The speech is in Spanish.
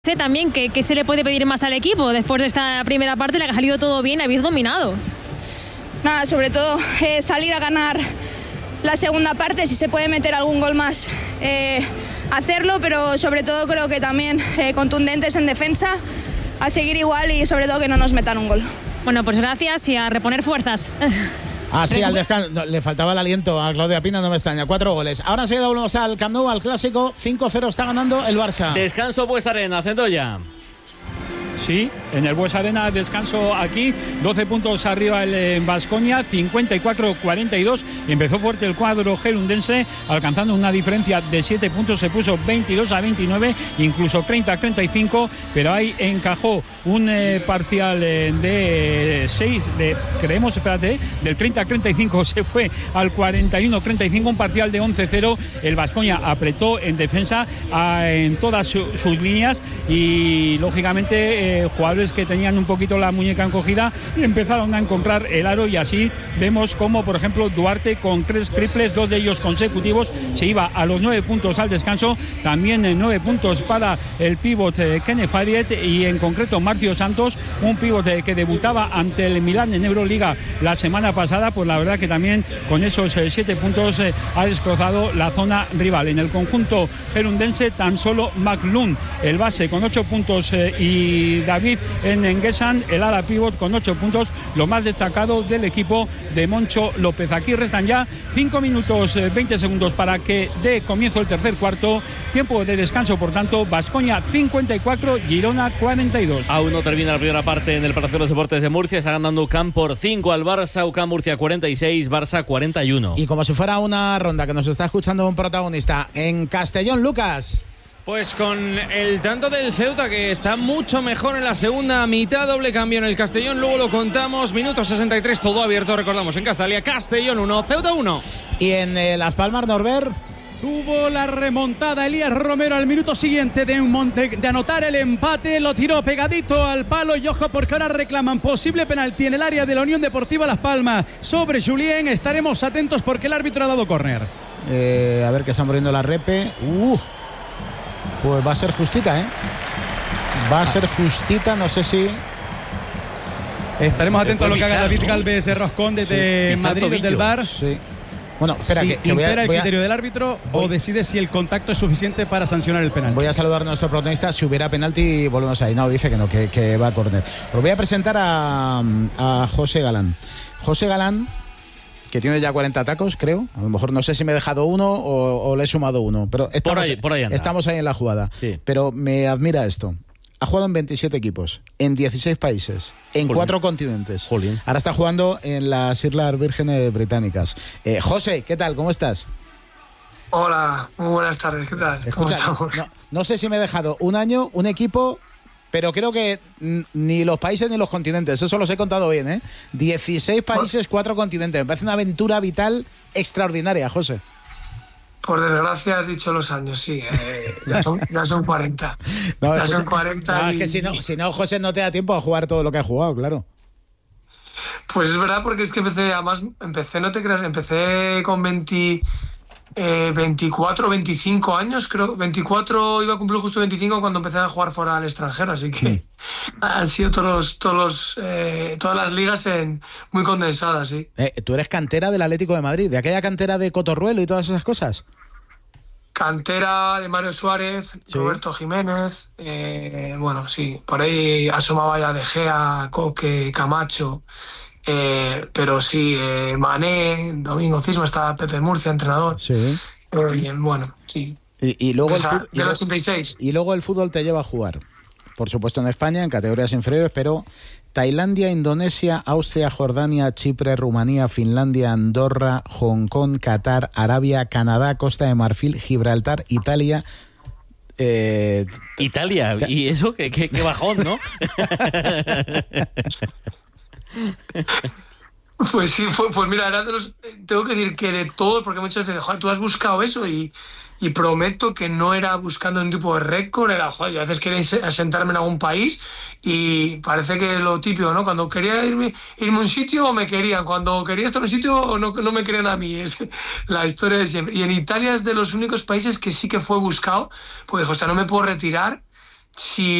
Sé también que se le puede pedir más al equipo después de esta primera parte, la que ha salido todo bien, habéis dominado. Nada, sobre todo salir a ganar la segunda parte, si se puede meter algún gol más, hacerlo, pero sobre todo creo que también contundentes en defensa, a seguir igual y sobre todo que no nos metan un gol. Bueno, pues gracias y a reponer fuerzas. Sí, al descanso. No, le faltaba el aliento a Claudia Pina, no me extraña. 4 goles. Ahora sí, volvemos al Camp Nou, al clásico. 5-0 está ganando el Barça. Descanso Bues Arena, Cendoya. Sí, en el Bues Arena, descanso aquí, 12 puntos arriba el Baskonia, 54-42. Empezó fuerte el cuadro gerundense, alcanzando una diferencia de 7 puntos, se puso 22-29, incluso 30-35, pero ahí encajó un parcial de 6, del 30-35 se fue al 41-35, un parcial de 11-0. El Baskonia apretó en defensa en todas sus líneas y lógicamente jugadores que tenían un poquito la muñeca encogida y empezaron a encontrar el aro, y así vemos como por ejemplo Duarte con 3 triples, 2 de ellos consecutivos, se iba a los 9 puntos al descanso. También 9 puntos para el pívot Kenneth Fariet, y en concreto Marcio Santos, un pívot que debutaba ante el Milán en Euroliga la semana pasada. Pues la verdad que también con esos 7 puntos ha destrozado la zona rival. En el conjunto gerundense tan solo McLuhan, el base, con 8 puntos y David Enguesan, el ala pívot, con 8 puntos, lo más destacado del equipo de Moncho López. Aquí restan ya 5 minutos 20 segundos para que dé comienzo el tercer cuarto. Tiempo de descanso, por tanto, Baskonia 54, Girona 42. Aún no termina la primera parte en el Palacio de los Deportes de Murcia. Está ganando UCAM por 5 al Barça. UCAM Murcia 46, Barça 41. Y como si fuera una ronda que nos está escuchando un protagonista en Castellón, Lucas. Pues con el tanto del Ceuta, que está mucho mejor en la segunda mitad, doble cambio en el Castellón, luego lo contamos, minuto 63, todo abierto, recordamos, en Castalia, Castellón 1, Ceuta 1. Y en Las Palmas, Norbert. Tuvo la remontada Elías Romero al minuto siguiente de anotar el empate, lo tiró pegadito al palo, y ojo porque ahora reclaman posible penalti en el área de la Unión Deportiva Las Palmas sobre Julien. Estaremos atentos porque el árbitro ha dado córner. A ver que está muriendo la repe. Pues va a ser justita, va a ser justita, no sé si... Estaremos atentos a lo que haga David Galvez Roscón desde Madrid, desde el VAR. Sí. Bueno, espera, si impera el criterio del árbitro o decide si el contacto es suficiente para sancionar el penalti. Voy a saludar a nuestro protagonista. Si hubiera penalti, volvemos ahí. No, dice que no, que va a córner. Os voy a presentar a José Galán. José Galán, que tiene ya 40 tacos, creo. A lo mejor no sé si me he dejado uno o le he sumado uno. Pero por ahí estamos ahí en la jugada. Sí. Pero me admira esto. Ha jugado en 27 equipos, en 16 países, en 4 continentes. Jolín. Ahora está jugando en las Islas Vírgenes Británicas. José, ¿qué tal? ¿Cómo estás? Hola, muy buenas tardes. ¿Qué tal? Escucha, no sé si me he dejado un año, un equipo, pero creo que ni los países ni los continentes. Eso los he contado bien, 16 países, 4 continentes. Me parece una aventura vital extraordinaria, José. Por desgracia has dicho los años, sí. Ya son 40. No, ya son 40. No, es que si no, José, no te da tiempo a jugar todo lo que has jugado, claro. Pues es verdad, porque es que empecé con 24, 25 años, creo. 24, iba a cumplir justo 25 cuando empecé a jugar fuera al extranjero, así que han sido todas las ligas muy condensadas, sí. Tú eres cantera del Atlético de Madrid, de aquella cantera de Cotorruelo y todas esas cosas. Cantera de Mario Suárez, sí. Roberto Jiménez, bueno, sí, por ahí asomaba ya De Gea, Coque, Camacho, pero sí, Mané, Domingo Cisma, estaba Pepe Murcia, entrenador. Sí. Bien, bueno, sí. Y luego del 86. Y luego el fútbol te lleva a jugar, por supuesto en España, en categorías inferiores, pero Tailandia, Indonesia, Austria, Jordania, Chipre, Rumanía, Finlandia, Andorra, Hong Kong, Qatar, Arabia, Canadá, Costa de Marfil, Gibraltar, Italia. Italia, y eso, qué bajón, ¿no? Pues sí, pues mira, era de los, tengo que decir que de todo, porque muchas veces, joder, tú has buscado eso y prometo que no era buscando un tipo de récord, era, joder, yo a veces quería asentarme en algún país y parece que lo típico, ¿no? Cuando quería irme a un sitio me querían, cuando quería estar en un sitio no me querían a mí, es la historia de siempre. Y en Italia es de los únicos países que sí que fue buscado, porque, o sea, no me puedo retirar si